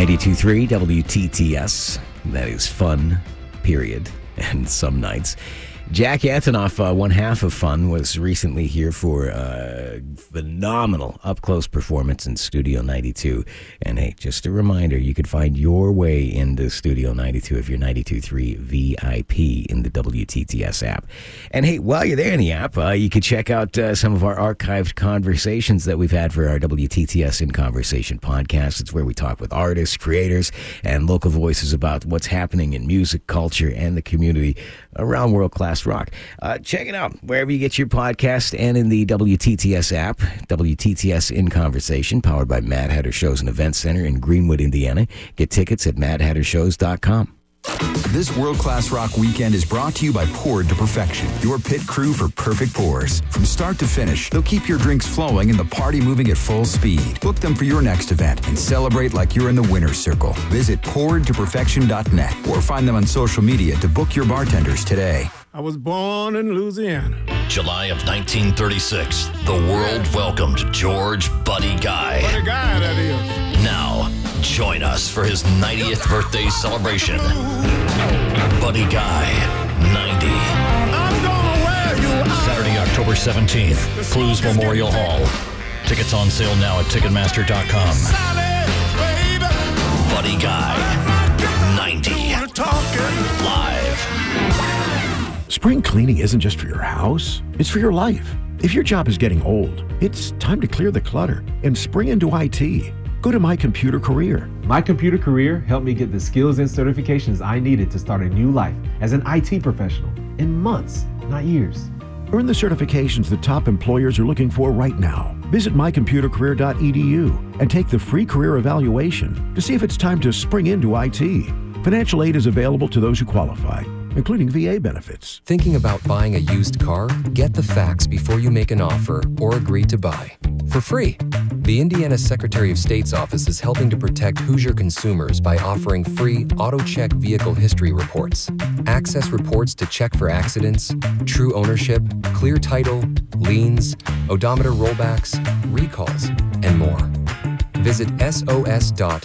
92.3 WTTS. That is fun, period. And some nights. Jack Antonoff, one half of Fun, was recently here for a phenomenal up-close performance in Studio 92. And hey, just a reminder, you could find your way into Studio 92 if you're 92.3 VIP in the WTTS app. And hey, while you're there in the app, you could check out some of our archived conversations that we've had for our WTTS In Conversation podcast. It's where we talk with artists, creators, and local voices about what's happening in music, culture, and the community around world-class rock. Check it out wherever you get your podcast and in the WTTS app. WTTS In Conversation, powered by Mad Hatter Shows and Event Center in Greenwood, Indiana. Get tickets at madhattershows.com. This world-class rock weekend is brought to you by Poured to Perfection, your pit crew for perfect pours. From start to finish, they'll keep your drinks flowing and the party moving at full speed. Book them for your next event and celebrate like you're in the winner's circle. Visit pouredtoperfection.net or find them on social media to book your bartenders today. I was born in Louisiana. July of 1936, the world welcomed George Buddy Guy. What a guy that is. Now, join us for his 90th birthday celebration. Buddy Guy, 90. I'm gonna wear you out. Saturday, October 17th, Clues Memorial Hall. Tickets on sale now at Ticketmaster.com. Buddy Guy, 90. Live. Spring cleaning isn't just for your house, it's for your life. If your job is getting old, it's time to clear the clutter and spring into IT. Go to My Computer Career. My Computer Career helped me get the skills and certifications I needed to start a new life as an IT professional in months, not years. Earn the certifications the top employers are looking for right now. Visit mycomputercareer.edu and take the free career evaluation to see if it's time to spring into IT. Financial aid is available to those who qualify, including VA benefits. Thinking about buying a used car? Get the facts before you make an offer or agree to buy. For free. The Indiana Secretary of State's office is helping to protect Hoosier consumers by offering free AutoCheck vehicle history reports. Access reports to check for accidents, true ownership, clear title, liens, odometer rollbacks, recalls, and more. Visit sos.in.gov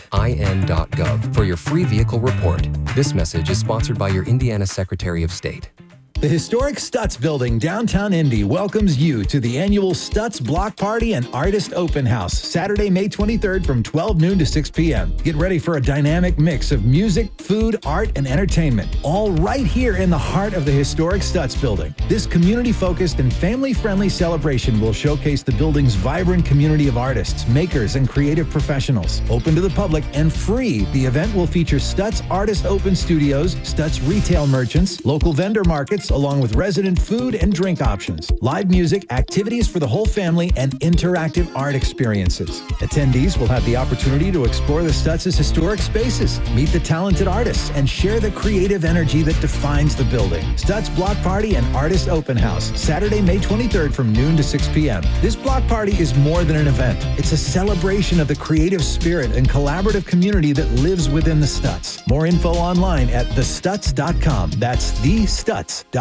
for your free vehicle report. This message is sponsored by your Indiana Secretary of State. The historic Stutz Building, downtown Indy, welcomes you to the annual Stutz Block Party and Artist Open House, Saturday, May 23rd from 12 noon to 6 p.m. Get ready for a dynamic mix of music, food, art, and entertainment, all right here in the heart of the historic Stutz Building. This community-focused and family-friendly celebration will showcase the building's vibrant community of artists, makers, and creative professionals. Open to the public and free, the event will feature Stutz Artist Open Studios, Stutz retail merchants, local vendor markets, along with resident food and drink options, live music, activities for the whole family, and interactive art experiences. Attendees will have the opportunity to explore the Stutz's historic spaces, meet the talented artists, and share the creative energy that defines the building. Stutz Block Party and Artist Open House, Saturday, May 23rd from noon to 6 p.m. This block party is more than an event. It's a celebration of the creative spirit and collaborative community that lives within the Stutz. More info online at thestutz.com. That's thestutz.com.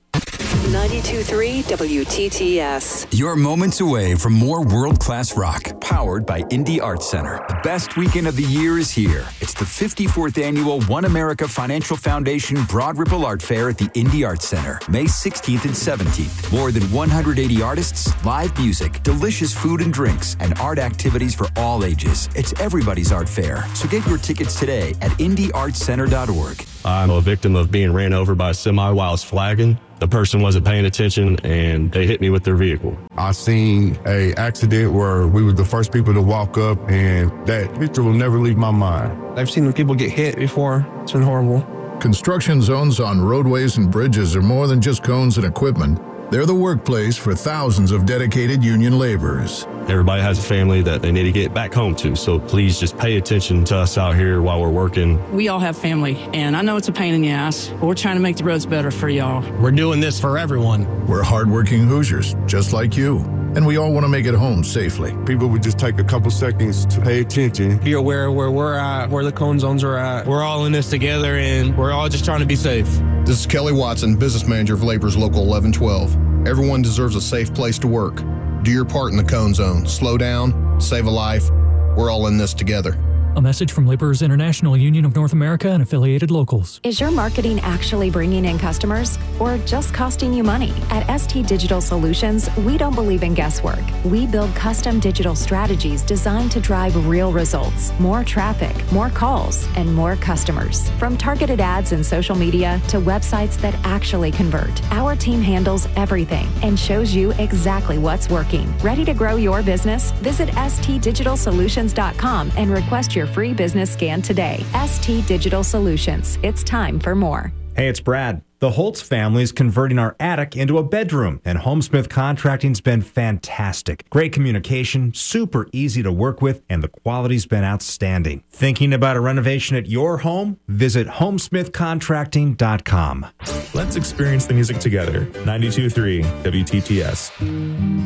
92.3 WTTS. You're moments away from more world-class rock, powered by Indy Arts Center. The best weekend of the year is here. It's the 54th annual One America Financial Foundation Broad Ripple Art Fair at the Indy Arts Center, May 16th and 17th. More than 180 artists, live music, delicious food and drinks, and art activities for all ages. It's everybody's art fair, so get your tickets today at indyartscenter.org. I'm a victim of being ran over by a semi while I was flagging. The person wasn't paying attention and they hit me with their vehicle. I seen a accident where we were the first people to walk up, and that picture will never leave my mind. I've seen people get hit before. It's been horrible. Construction zones on roadways and bridges are more than just cones and equipment. They're the workplace for thousands of dedicated union laborers. Everybody has a family that they need to get back home to, so please just pay attention to us out here while we're working. We all have family, and I know it's a pain in the ass, but we're trying to make the roads better for y'all. We're doing this for everyone. We're hardworking Hoosiers, just like you, and we all want to make it home safely. People would just take a couple seconds to pay attention. Be aware of where we're at, where the cone zones are at. We're all in this together, and we're all just trying to be safe. This is Kelly Watson, business manager of Labor's Local 1112. Everyone deserves a safe place to work. Do your part in the cone zone. Slow down, save a life. We're all in this together. A message from Laborers International Union of North America and affiliated locals. Is your marketing actually bringing in customers or just costing you money? At ST Digital Solutions, we don't believe in guesswork. We build custom digital strategies designed to drive real results, more traffic, more calls, and more customers. From targeted ads in social media to websites that actually convert, our team handles everything and shows you exactly what's working. Ready to grow your business? Visit stdigitalsolutions.com and request your free business scan today. ST Digital Solutions. It's time for more. Hey, it's Brad. The Holtz family is converting our attic into a bedroom, and Homesmith Contracting's been fantastic. Great communication, super easy to work with, and the quality's been outstanding. Thinking about a renovation at your home? Visit homesmithcontracting.com. Let's experience the music together. 92.3 WTTS.